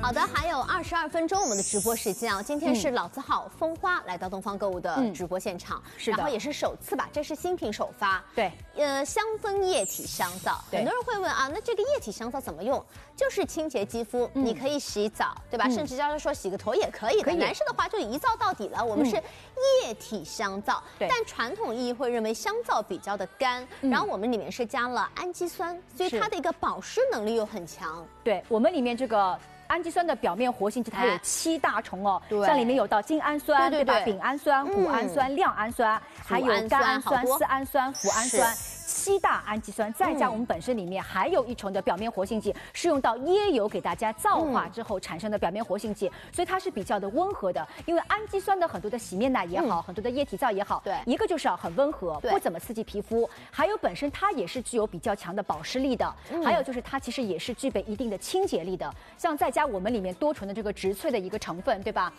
好的，还有22分钟我们的直播时间啊，今天是老字号风花来到东方购物的直播现场， 是的， 然后也是首次吧，这是新品首发。 对， 香氛液体香皂，很多人会问啊，那这个液体香皂怎么用？就是清洁肌肤，你可以洗澡，对吧？甚至要是说洗个头也可以的。男士的话就一皂到底了，我们是液体香皂，但传统意义会认为香皂比较的干，然后我们里面是加了氨基酸，所以它的一个保湿能力又很强。 对，我们里面这个氨基酸的表面活性剂它有7大重哦，像里面有到精氨酸，对吧？丙氨酸、谷氨酸、亮氨酸，还有甘氨酸、丝氨酸、脯氨酸。7大氨基酸，再加我们本身里面还有1重的表面活性剂，是用到椰油给大家皂化之后产生的表面活性剂，所以它是比较的温和的。因为氨基酸的很多的洗面奶也好，很多的液体皂也好， 对， 一个就是要很温和，不怎么刺激皮肤，还有本身它也是具有比较强的保湿力的，还有就是它其实也是具备一定的清洁力的。像再加我们里面多醇的这个植萃的一个成分，对吧？